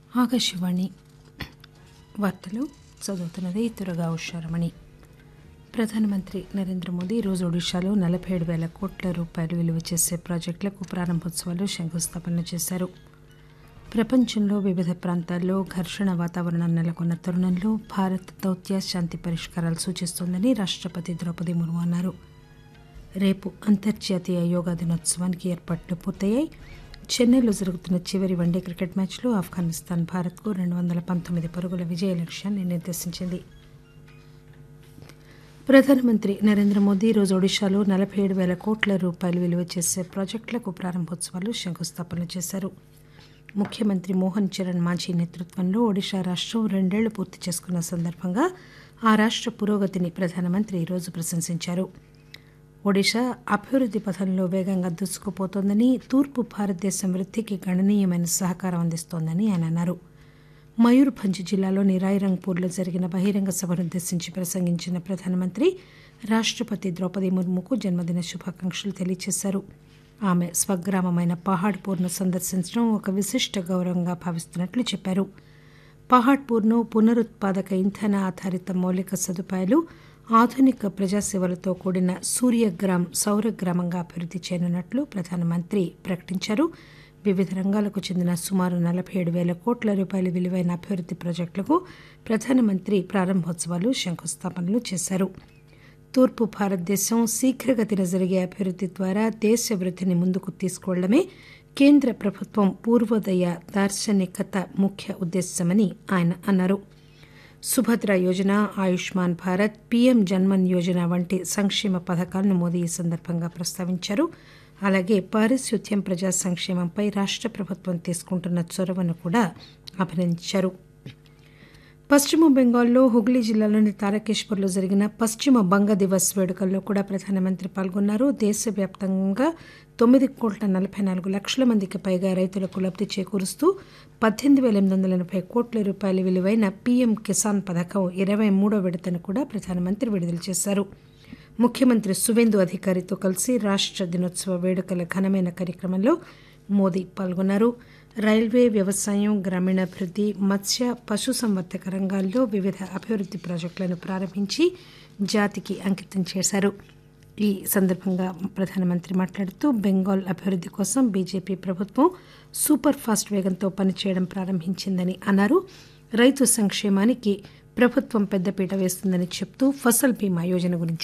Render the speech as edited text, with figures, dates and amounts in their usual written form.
ఆకాశవాణి వార్తలు చదువుతున్నది తురగా ఉషారమణి. ప్రధానమంత్రి నరేంద్ర మోదీ ఈరోజు ఒడిశాలో 47,000 కోట్ల రూపాయలు విలువ చేసే ప్రాజెక్టులకు ప్రారంభోత్సవాలు, శంకుస్థాపనలు చేశారు. ప్రపంచంలో వివిధ ప్రాంతాల్లో ఘర్షణ వాతావరణం నెలకొన్న తరుణంలో భారత్ దౌత్య శాంతి పరిష్కారాలు సూచిస్తోందని రాష్టపతి ద్రౌపది ముర్ము అన్నారు. రేపు అంతర్జాతీయ యోగా దినోత్సవానికి ఏర్పాట్లు పూర్తయ్యాయి. చెన్నైలో జరుగుతున్న చివరి వన్డే క్రికెట్ మ్యాచ్లో ఆఫ్ఘనిస్తాన్ భారత్కు 219 పరుగుల విజయ లక్ష్యాన్ని నిర్దేశించింది. ప్రధానమంత్రి నరేంద్ర మోదీ ఈరోజు ఒడిశాలో 47,000 కోట్ల రూపాయలు విలువ చేసే ప్రాజెక్టులకు ప్రారంభోత్సవాలు, శంకుస్థాపనలు చేశారు. ముఖ్యమంత్రి మోహన్ చరణ్ మాంఝీ నేతృత్వంలో ఒడిశా రాష్టం 2 ఏళ్లు పూర్తి చేసుకున్న సందర్భంగా ఆ రాష్ట పురోగతిని ప్రధానమంత్రి ఈరోజు ప్రశంసించారు. ఒడిశా అభివృద్ది పథంలో వేగంగా దూసుకుపోతోందని, తూర్పు భారతదేశం వృద్దికి గణనీయమైన సహకారం అందిస్తోందని ఆయన అన్నారు. మయూర్భంజ్ జిల్లాలోని రాయ్రంగ్పూర్లో జరిగిన బహిరంగ సభనుద్దేశించి ప్రసంగించిన ప్రధానమంత్రి రాష్టపతి ద్రౌపది ముర్ముకు జన్మదిన శుభాకాంక్షలు తెలియజేశారు. ఆమె స్వగ్రామమైన పహాడ్పూర్ను సందర్శించడం ఒక విశిష్ట గౌరవంగా భావిస్తున్నట్లు చెప్పారు. పహాడ్పూర్ను పునరుత్పాదక ఇంధన ఆధారిత మౌలిక సదుపాయాలు, ఆధునిక ప్రజాసేవలతో కూడిన సూర్యగ్రామ్ సౌర గ్రామంగా అభివృద్ది చేయనున్నట్లు ప్రధానమంత్రి ప్రకటించారు. వివిధ రంగాలకు చెందిన సుమారు 47,000 కోట్ల రూపాయల విలువైన అభివృద్ది ప్రాజెక్టులకు ప్రధానమంత్రి ప్రారంభోత్సవాలు, శంకుస్థాపనలు చేశారు. తూర్పు భారతదేశం శీఘ్రగతిన జరిగే అభివృద్ది ద్వారా దేశ వృద్దిని ముందుకు తీసుకువెళ్లడమే కేంద్ర ప్రభుత్వం పూర్వోదయ దార్శనికత ముఖ్య ఉద్దేశమని ఆయన అన్నారు. సుభద్ర యోజన, ఆయుష్మాన్ భారత్, పీఎం జన్మన్ యోజన వంటి సంక్షేమ పథకాలను మోదీ ఈ సందర్భంగా ప్రస్తావించారు. అలాగే పారిశుద్ధ్యం, ప్రజా సంక్షేమంపై రాష్ట ప్రభుత్వం తీసుకుంటున్న చొరవను కూడా అభినందించారు. పశ్చిమ బెంగాల్లో హుగ్లీ జిల్లాలోని తారకేశ్వర్లో జరిగిన పశ్చిమ బంగ దివస్ వేడుకల్లో కూడా ప్రధానమంత్రి పాల్గొన్నారు. దేశవ్యాప్తంగా 9,44,00,000 మందికి పైగా రైతులకు లబ్ది చేకూరుస్తూ 18,880 కోట్ల రూపాయల విలువైన పీఎం కిసాన్ పథకం 23వ విడతను కూడా ప్రధానమంత్రి విడుదల చేశారు. ముఖ్యమంత్రి సువేందు అధికారితో కలిసి రాష్ట దినోత్సవ వేడుకల ఘనమైన కార్యక్రమంలో మోదీ పాల్గొన్నారు. రైల్వే, వ్యవసాయం, గ్రామీణాభివృద్ది, మత్స్య, పశుసంవర్ధక రంగాల్లో వివిధ అభివృద్ది ప్రాజెక్టులను ప్రారంభించి జాతికి అంకితం చేశారు. ఈ సందర్భంగా ప్రధానమంత్రి మాట్లాడుతూ బెంగాల్ అభివృద్ది కోసం బీజేపీ ప్రభుత్వం సూపర్ ఫాస్ట్ వేగంతో పనిచేయడం ప్రారంభించిందని అన్నారు. రైతు సంక్షేమానికి ప్రభుత్వం పెద్దపీట వేస్తుందని చెప్తూ ఫసల్ బీమా యోజన గురించి